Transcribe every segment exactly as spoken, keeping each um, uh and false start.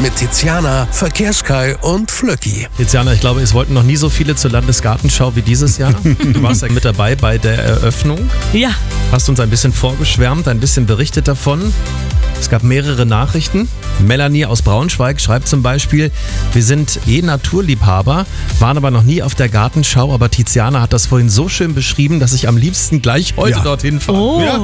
mit Tiziana, Verkehrskai und Flöcki. Tiziana, ich glaube, es wollten noch nie so viele zur Landesgartenschau wie dieses Jahr. Du warst ja mit dabei bei der Eröffnung. Ja. Hast uns ein bisschen vorgeschwärmt, ein bisschen berichtet davon. Es gab mehrere Nachrichten. Melanie aus Braunschweig schreibt zum Beispiel, wir sind eh Naturliebhaber, waren aber noch nie auf der Gartenschau, aber Tiziana hat das vorhin so schön beschrieben, dass ich am liebsten gleich heute Ja. dorthin fahre. Oh, Ja.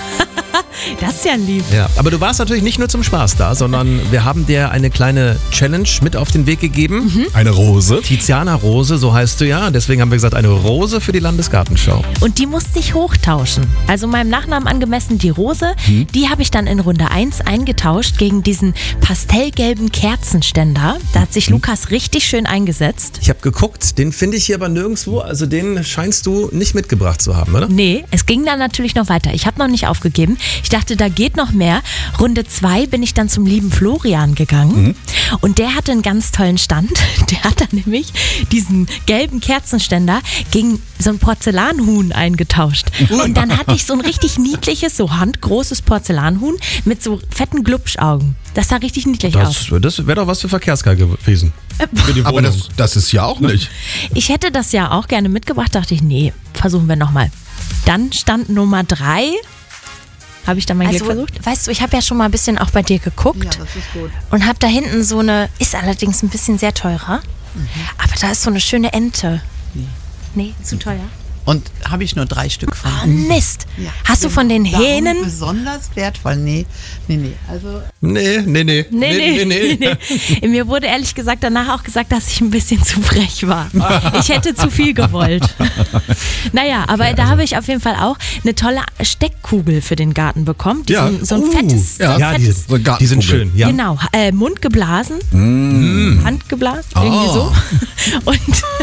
das ist ja lieb. Ja, aber du warst natürlich nicht nur zum Spaß da, sondern wir haben dir eine kleine Challenge mit auf den Weg gegeben. Eine Rose. Tiziana Rose, so heißt du ja. Deswegen haben wir gesagt, eine Rose für die Landesgartenschau. Und die musste ich hochtauschen. Also meinem Nachnamen angemessen die Rose, Hm. die habe ich dann in Runde eins eingetauscht gegen diesen pastellgelben Kerzenständer. Da hat sich Lukas richtig schön eingesetzt. Ich habe geguckt, den finde ich hier aber nirgendwo. Also den scheinst du nicht mitgebracht zu haben, oder? Nee, es ging dann natürlich noch weiter. Ich habe noch nicht aufgegeben. Ich dachte, da geht noch mehr. Runde zwei bin ich dann zum lieben Florian gegangen. Und der hatte einen ganz tollen Stand. Der hat dann nämlich diesen gelben Kerzenständer gegen so ein Porzellanhuhn eingetauscht. Und dann hatte ich so ein richtig niedliches, so handgroßes Porzellanhuhn mit so fetten Glubschaugen. Das sah richtig niedlich aus. Das, das wäre doch was für Verkehrskai gewesen. Für die Aber Wohnung. das, das ist ja auch nicht. Ich hätte das ja auch gerne mitgebracht, dachte ich, nee, versuchen wir nochmal. Dann stand Nummer drei. Habe ich dann mein Also, Glück versucht? weißt du, ich habe ja schon mal ein bisschen auch bei dir geguckt. Ja, das ist gut. Und habe da hinten so eine, ist allerdings ein bisschen sehr teurer, aber da ist so eine schöne Ente. Nee. Nee, zu teuer. Und habe ich nur drei Stück von. Ah, Mist. Ja. Hast du von den Darum Hähnen? besonders wertvoll? Nee, nee, nee. Also, Nee, nee, nee. Nee, nee, nee, nee. Mir wurde ehrlich gesagt danach auch gesagt, dass ich ein bisschen zu frech war. Ich hätte zu viel gewollt. Naja, aber da habe ich auf jeden Fall auch eine tolle Steckkugel für den Garten bekommen. Die Ja. so, ein- so ein Oh, fettes. ja. so ein Ja, die, fettes So eine die sind Gartenkugel. schön. Ja. Genau, äh, Mund geblasen, Hand geblasen, irgendwie so. Und,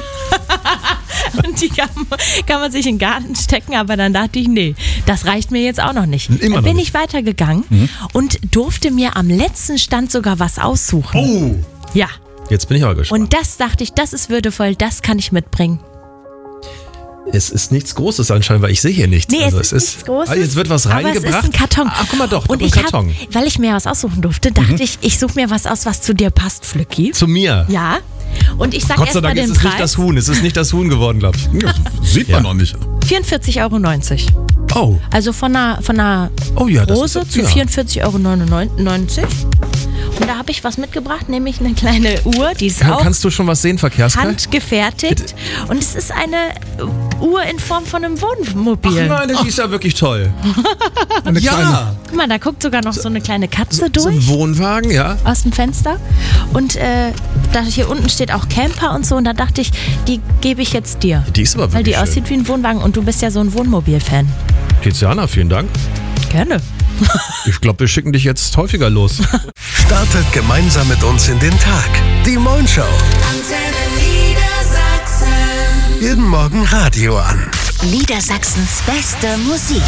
und die kann, kann man sich in den Garten stecken, aber dann dachte ich, nee, das reicht mir jetzt auch noch nicht. Immer dann noch bin nicht. ich weitergegangen und durfte mir am letzten Stand sogar was aussuchen. Oh, Ja, jetzt bin ich aber gespannt. und das dachte ich, das ist würdevoll, das kann ich mitbringen. Es ist nichts Großes anscheinend, weil ich sehe hier nichts. Nee, also es ist nichts Großes, Ah, jetzt wird was aber reingebracht. es ist ein Karton. Ach, guck mal doch, Und ein ich Karton. hab, weil ich mir was aussuchen durfte, dachte ich, ich suche mir was aus, was zu dir passt, Flücki. Zu mir. Ja. Und ich sag Gott sei erst mal Dank den ist es Preis. nicht das Huhn. Es ist nicht das Huhn geworden, glaube ich. Ja, sieht man noch nicht. vierundvierzig Euro neunzig. Oh, Also von einer, von einer oh ja, das Rose ist, zu ja. vierundvierzig Euro neunundneunzig. Und da habe ich was mitgebracht, nämlich eine kleine Uhr, die ist Kann, auch kannst du schon was sehen, Verkehrskai? handgefertigt. Und es ist eine Uhr in Form von einem Wohnmobil. Nein, die ist ja wirklich toll. Eine kleine. Ja, Guck mal, da guckt sogar noch so eine kleine Katze so durch ein Wohnwagen, ja. aus dem Fenster. Und äh, da hier unten steht auch Camper und so. Und da dachte ich, die gebe ich jetzt dir. Die ist aber Weil wirklich die schön. aussieht wie ein Wohnwagen und du bist ja so ein Wohnmobil-Fan. Tiziana, vielen Dank. Gerne. Ich glaube, wir schicken dich jetzt häufiger los. Startet gemeinsam mit uns in den Tag. Die Moin Show. Antenne Niedersachsen. Jeden Morgen Radio an. Niedersachsens beste Musik.